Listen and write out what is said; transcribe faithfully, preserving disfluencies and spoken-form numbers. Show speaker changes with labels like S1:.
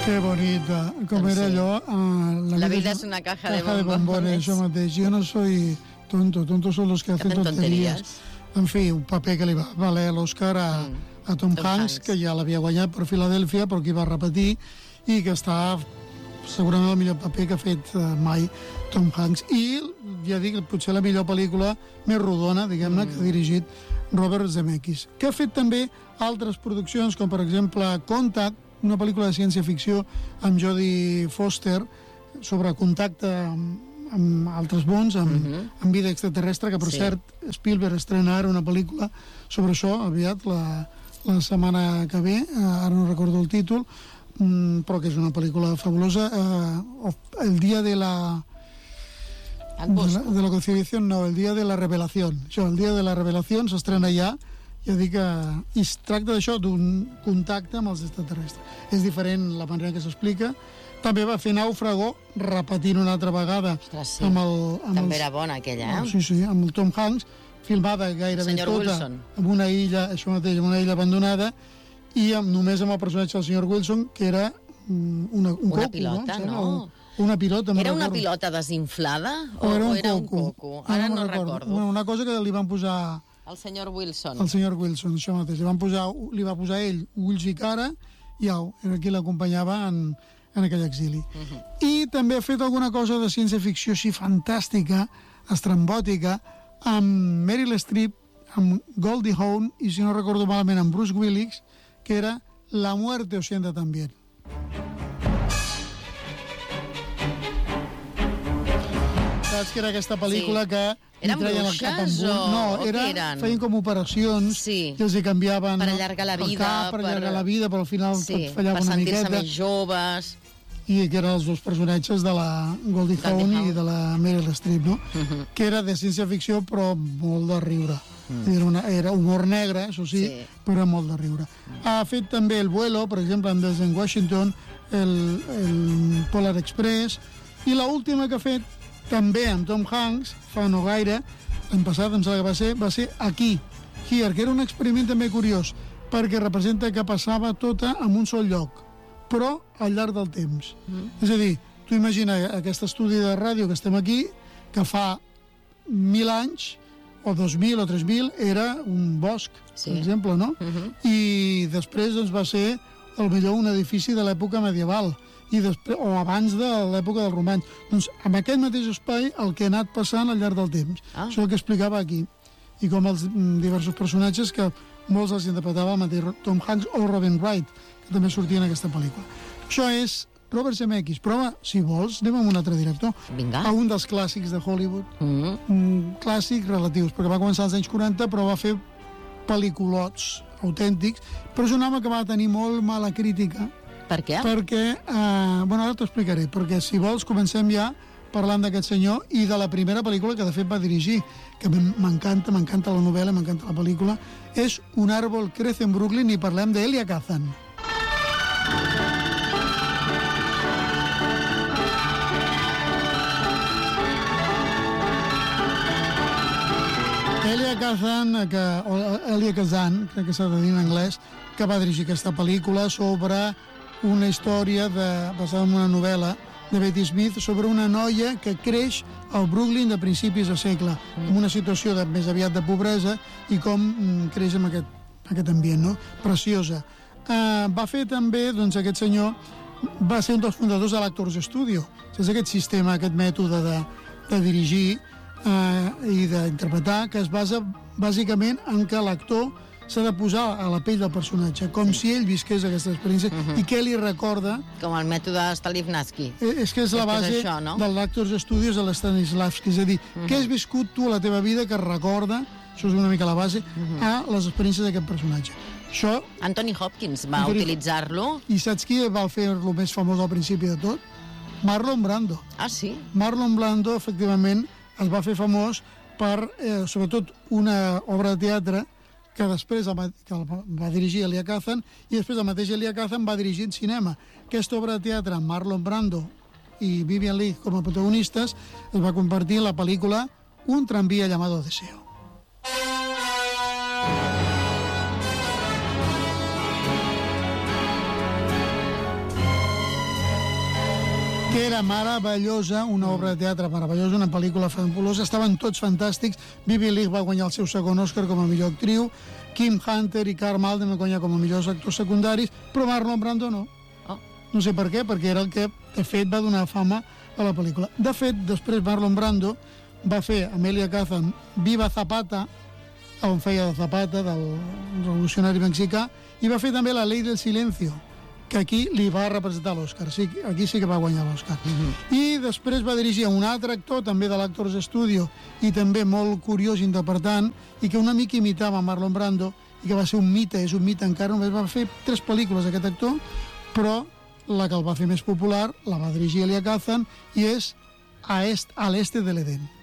S1: Que bonita, com
S2: Doncs
S1: era
S2: sí.
S1: allò... Uh,
S2: la, la vida és una caja, caja de bombones.
S1: de bombones, això mateix. Jo no soy tonto, tontos son los que hacen tonterías. En fi, un paper que li va valer l'Oscar a, mm. a Tom, Tom Hanks, Hanks, que ja l'havia guanyat per Filadèlfia, però que hi va repetir, i que està segurament el millor paper que ha fet uh, mai Tom Hanks. I, ja dic, potser la millor pel·lícula més rodona, diguem-ne, mm. que ha dirigit Robert Zemeckis, que ha fet també altres produccions, com per exemple Contact, una pel·lícula de ciència-ficció amb Jodie Foster sobre contacte amb, amb altres mons, amb, uh-huh. amb vida extraterrestre, que per sí. cert Spielberg estrena ara una pel·lícula sobre això aviat, la, la setmana que ve, eh, ara no recordo el títol, mm, però que és una pel·lícula fabulosa. Eh, el dia de la... De la, de la conciliación, no, el dia de la revelación. Això, el dia de la revelación s'estrena ja, ja dic que i es tracta d'això, d'un contacte amb els extraterrestres. És diferent la manera que s'explica. També va fer Nàufrago, repetint una altra vegada.
S2: Ostres, sí.
S1: amb el, amb
S2: també
S1: els,
S2: era bona aquella, eh?
S1: Oh, sí, sí, amb el Tom Hanks, filmada gairebé tota
S2: Wilson.
S1: en una illa, això mateix, en una illa abandonada, i amb, només amb el personatge del senyor Wilson, que era um, una, un
S2: una
S1: coco,
S2: pilota,
S1: no?
S2: no?
S1: Un, una pilota,
S2: era una pilota desinflada o,
S1: o era un,
S2: o era
S1: coco.
S2: un coco? Ara no, no recordo. recordo.
S1: Una, una cosa que li van posar...
S2: El senyor Wilson.
S1: El senyor Wilson, això mateix. Li, van posar, li va posar ell ulls i cara i au, era qui l'acompanyava en, en aquell exili. Uh-huh. I també ha fet alguna cosa de ciència-ficció així fantàstica, estrambòtica, amb Meryl Streep, amb Goldie Hawn i, si no recordo malament, amb Bruce Willis, que era La muerte os sienta también. Saps que era aquesta pel·lícula sí. que...
S2: Eren bruixes o,
S1: no,
S2: o
S1: era,
S2: què eren?
S1: Feien com operacions
S2: sí.
S1: que els hi canviaven
S2: per allargar la vida,
S1: el cap, per, per allargar la vida, però al final
S2: sí,
S1: tot fallava una miqueta.
S2: Per sentir-se més joves.
S1: I que eren els dos personatges de la Goldie Hawn i de la Meryl Streep, no? Uh-huh. Que era de ciència-ficció però molt de riure. Uh-huh. Era, una, era humor negre, això sí, sí, però molt de riure. Uh-huh. Ha fet també El vuelo, per exemple, amb Denzel Washington, el, el Polar Express, i l'última que ha fet també amb Tom Hanks, fa no gaire, l'any passat, em sembla que va ser, va ser Aquí, Here, que era un experiment també curiós, perquè representa que passava tota en un sol lloc, però al llarg del temps. Mm. És a dir, tu imagina aquest estudi de ràdio que estem aquí, que fa mil anys, o dos mil o tres mil, era un bosc, sí. per exemple, no? Mm-hmm. I després doncs, va ser, potser un edifici de l'època medieval, i després, o abans de l'època dels romans. Doncs amb aquest mateix espai el que ha anat passant al llarg del temps. Ah. Això és el que explicava aquí. I com els diversos personatges que molts els interpretava el mateix Tom Hanks o Robin Wright, que també sortia en aquesta pel·lícula. Això és Robert Zemeckis. Però, si vols, anem amb un altre director.
S2: Vinga.
S1: A un dels clàssics de Hollywood.
S2: Mm.
S1: Mm, clàssics relatius, perquè va començar als anys quaranta, però va fer pel·lículots autèntics. Però és un home que va tenir molt mala crítica.
S2: Per què?
S1: Perquè, eh, bueno, ara t'ho explicaré, perquè si vols comencem ja parlant d'aquest senyor i de la primera pel·lícula que de fet va dirigir, que m'encanta, m'encanta la novel·la, m'encanta la pel·lícula, és Un árbol crece en Brooklyn i parlem d'Elia Kazan. Elia Kazan, que, o Elia Kazan, crec que s'ha de dir en anglès, que va dirigir aquesta pel·lícula sobre una història de, basada en una novel·la de Betty Smith sobre una noia que creix al Brooklyn de principis de segle, mm. en una situació de, més aviat de pobresa i com mm, creix en aquest, aquest ambient, no? Preciosa. Uh, va fer també, doncs, aquest senyor va ser un dels fundadors de l'Actors Studio, és aquest sistema, aquest mètode de, de dirigir uh, i d'interpretar, que es basa bàsicament en que l'actor s'ha de posar a la pell del personatge, com sí. si ell visqués aquesta experiència uh-huh. i què li recorda...
S2: Com el mètode Stanislavski.
S1: És que és la base
S2: és això, no?
S1: de l'Actors Studios de l'Stanislavski, és a dir, uh-huh. què has viscut tu a la teva vida que recorda, això és una mica la base, uh-huh. a les experiències d'aquest personatge. Això...
S2: Anthony Hopkins va Anthony... utilitzar-lo.
S1: I saps qui va fer-lo més famós al principi de tot? Marlon Brando.
S2: Ah, sí?
S1: Marlon Brando, efectivament, es va fer famós per, eh, sobretot, una obra de teatre que després el, que el va dirigir Elia Kazan i després el mateix Elia Kazan va dirigir en cinema. Aquesta obra de teatre amb Marlon Brando i Vivian Leigh com a protagonistes es va convertir en la pel·lícula Un tranvía llamado Deseo. que era meravellosa, una obra de teatre meravellosa, una pel·lícula fabulosa, estaven tots fantàstics. Vivien Leigh va guanyar el seu segon Oscar com a millor actriu, Kim Hunter i Karl Malden van guanyar com a millors actors secundaris, però Marlon Brando no.
S2: Oh.
S1: No sé per què, perquè era el que, de fet, va donar fama a la pel·lícula. De fet, després Marlon Brando va fer Amelia Kazan Viva Zapata, on feia de Zapata, del revolucionari mexicà, i va fer també La Ley del Silencio, que aquí li va representar l'Oscar. Sí, aquí sí que va guanyar l'Oscar. Mm-hmm. I després va dirigir a un altre actor, també de l'Actors Studio, i també molt curiós interpretant, i que una mica imitava Marlon Brando, i que va ser un mite, és un mite encara, només va fer tres pel·lícules aquest actor, però la que el va fer més popular la va dirigir Elia Kazan, i és A, est, a l'este de l'Edén.